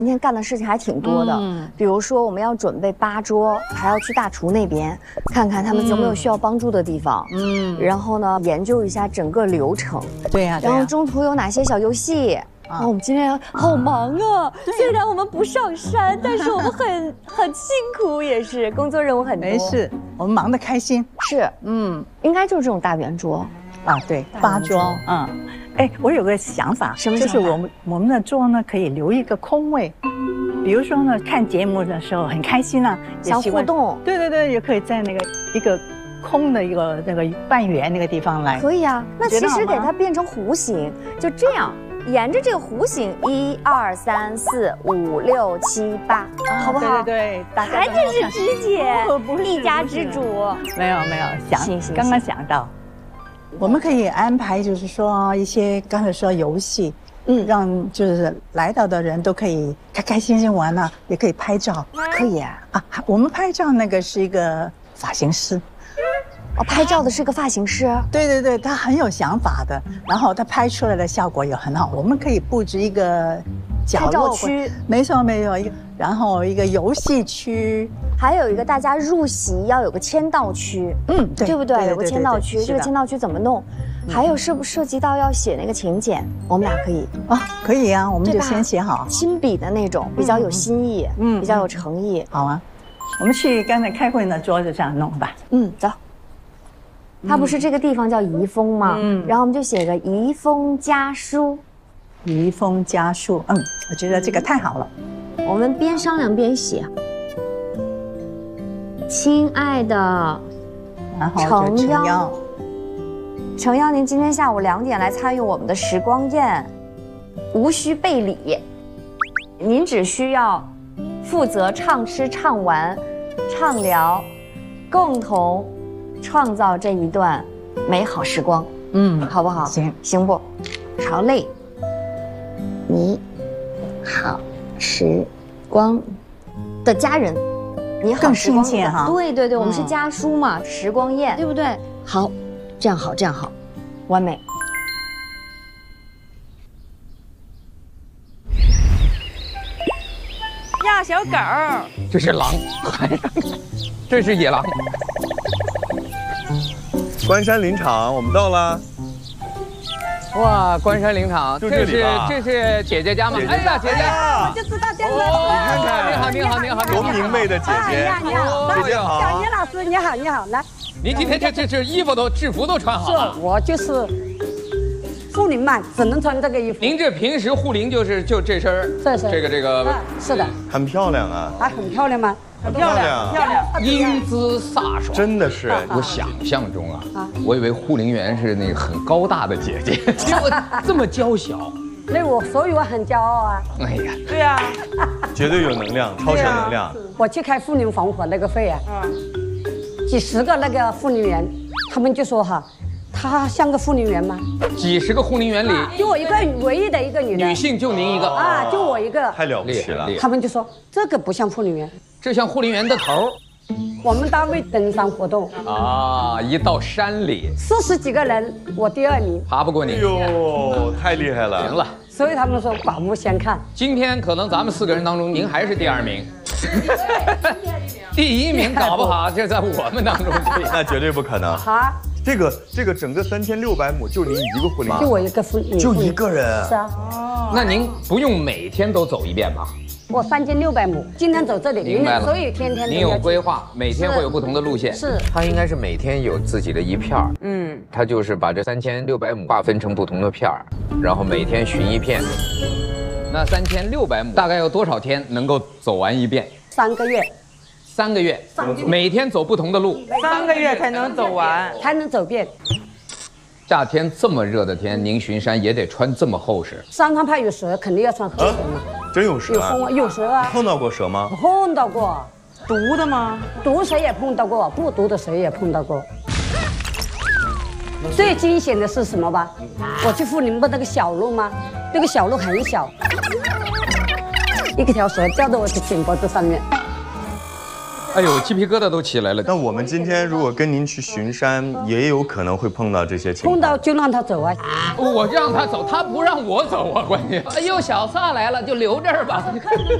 今天干的事情还挺多的，比如说我们要准备8桌，还要去大厨那边看看他们有没有需要帮助的地方，然后呢研究一下整个流程， 对呀， 然后中途有哪些小游戏。我们今天好忙啊！虽然我们不上山，但是我们很辛苦，也是工作任务很多。 没事，我们忙得开心。 是，应该就是这种大圆桌啊，对，8桌，哎，我有个想法， 什么想法？ 就是我们的桌呢可以留一个空位，比如说呢看节目的时候很开心啊， 想互动。 对对对，也可以在那个一个空的一个那个半圆那个地方来。 可以啊，那其实给它变成弧形，就这样。沿着这个弧形，1、2、3、4、5、6、7、8，好不好？ 对对， 还真是芝姐，一家之主。 没有，刚刚想到，我们可以安排，就是说一些刚才说游戏，让就是来到的人都可以开开心心玩啊，也可以拍照， 可以啊。 我们拍照那个是一个发型师。 拍照的是个发型师， 对对对，他很有想法的，然后他拍出来的效果也很好。我们可以布置一个角落区， 没错，然后一个游戏区， 还有一个大家入席要有个签到区，对不对？有个签到区，这个签到区怎么弄？还有涉不涉及到要写那个请柬？我们俩可以可以啊，我们就先写好， 亲笔的那种，比较有新意，比较有诚意。 好啊，我们去刚才开会那桌子上弄吧。 走。它不是这个地方叫怡丰吗？然后我们就写个怡丰家书， 怡丰家书，我觉得这个太好了。 我们边商量边写。亲爱的程邀，您今天下午2点来参与我们的时光宴，无需备礼，您只需要负责畅吃畅玩畅聊，共同创造这一段美好时光，好不好？行不？好嘞，你好时光的家人，你好时光更亲切哈。 对对对，我们是家书嘛，时光宴，对不对？好，这样好，完美。 呀，小狗， 这是狼，这是野狼。 关山林场，我们到了。 哇，关山林场，这是姐姐家吗？哎呀，姐姐， 我就知道这个。 你看看， 你好， 多明媚的姐姐。 你好， 姐姐好。 小叶老师，你好，来。 您今天这衣服制服都穿好了。 是，我就是护林嘛，只能穿这个衣服。 您这平时护林就这身儿，这个， 是的， 很漂亮啊。 还很漂亮吗？ 很漂亮， 英姿飒爽， 真的是。 我想象中我以为护林员是那个很高大的姐姐，结果这么娇小。 所以我很骄傲啊。 哎呀， 对呀， 绝对有能量，超前能量。 我去开护林防火那个会啊，几十个那个护林员，他们就说她像个护林员吗？ 几十个护林员里， 就我一个唯一的一个女性， 就您一个就我一个， 太了不起了。 他们就说这个不像护林员， 这像护林员的头。 我们单位登山活动一到山里 ，40几个人，我第2名， 爬不过你。 哎呦，太厉害了！ 行了， 所以他们说刮目相看。 今天可能咱们4个人当中，您还是第2名。第1名搞不好就在我们当中。 那绝对不可能。这个整个3600亩就您一个护林员， 就我一个护林， 就一个人。 是啊。 那您不用每天都走一遍吧？ 我3600亩，今天走这里，明天所以天天。 您有规划，每天会有不同的路线。 是。 他应该是每天有自己的一片儿，他就是把这3600亩划分成不同的片儿，然后每天巡一片。 那3600亩大概要多少天能够走完一遍 ？3个月。 3个月，每天走不同的路 ，3个月才能走完， 才能走遍。 夏天这么热的天，您巡山也得穿这么厚实。 山上怕有蛇，肯定要穿厚鞋嘛。 真有蛇啊？ 有蛇啊！ 碰到过蛇吗？ 碰到过。 毒的吗？ 毒蛇也碰到过，不毒的蛇也碰到过。最惊险的是什么吧？我去护林不那个小路吗？那个小路很小，一条蛇吊在我的颈脖子上面。 哎呦，鸡皮疙瘩都起来了。 那我们今天如果跟您去巡山，也有可能会碰到这些情况。 碰到就让他走啊！ 我让他走，他不让我走啊，关键。哎呦，小萨来了，就留这儿吧。